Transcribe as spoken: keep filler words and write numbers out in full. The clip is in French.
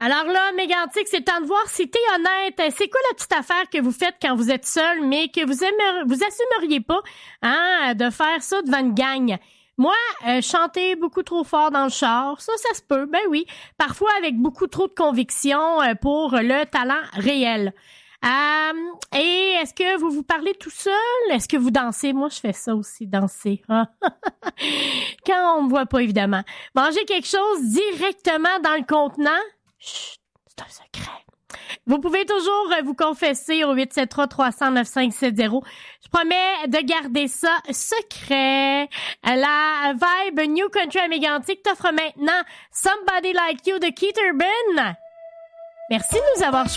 Alors là, Mégantic, c'est temps de voir si t'es honnête. C'est quoi la petite affaire que vous faites quand vous êtes seul, mais que vous aimeriez, vous assumeriez pas, hein, de faire ça devant une gang? Moi, euh, chanter beaucoup trop fort dans le char, ça, ça se peut, ben oui. Parfois avec beaucoup trop de conviction euh, pour le talent réel. Euh, et est-ce que vous vous parlez tout seul? Est-ce que vous dansez? Moi, je fais ça aussi, danser. Hein? Quand on me voit pas, évidemment. Manger quelque chose directement dans le contenant? Chut, c'est un secret. Vous pouvez toujours vous confesser au huit sept trois trois zéro zéro neuf cinq sept zéro. Je promets de garder ça secret. La vibe New Country à Mégantic t'offre maintenant Somebody Like You de Keith Urban. Merci de nous avoir choisis.